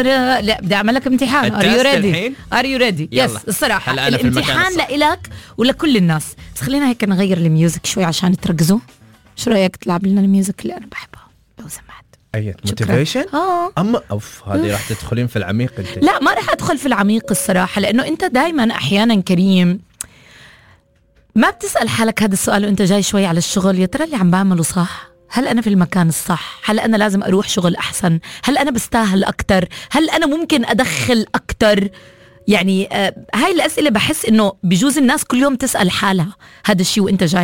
لا بدي اعمل لك امتحان. Are you ready يلا. يس الصراحة الامتحان لإلك ولكل الناس. بس خلينا هيك نغير الميوزك شوي عشان تركزوا. شو رأيك تلعب لنا الميوزك اللي أنا بحبها لو سمحت؟ أي موتيفيشن؟ أما هذه راح تدخلين في العميق انت. لا ما راح أدخل في العميق الصراحة، لأنه أنت دايما أحيانا كريم ما بتسأل حالك هذا السؤال وأنت جاي شوي على الشغل، يا ترى اللي عم بعمله صح؟ هل أنا في المكان الصح؟ هل أنا لازم أروح شغل أحسن؟ هل أنا بستاهل أكتر؟ هل أنا ممكن أدخل أكتر؟ يعني هاي الأسئلة بحس إنه بجوز الناس كل يوم تسأل حالها هذا الشيء وأنت جاي